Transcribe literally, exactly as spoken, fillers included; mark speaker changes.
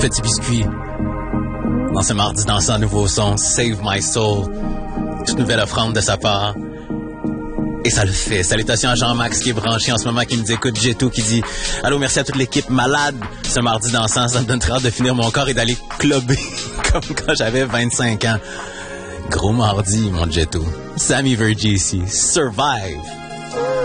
Speaker 1: Petit Biscuit. Dans ce mardi dansant nouveau son, Save My Soul. Toute nouvelle offrande de sa part. Et ça le fait. Salutations à Jean-Max qui est branché en ce moment, qui me dit écoute, j'ai tout, qui dit allô, merci à toute l'équipe malade. Ce mardi dansant, ça me donne très hâte de finir mon corps et d'aller clubber comme quand j'avais vingt-cinq ans. Gros mardi, mon Jetto. Sammy Verghese, Survive.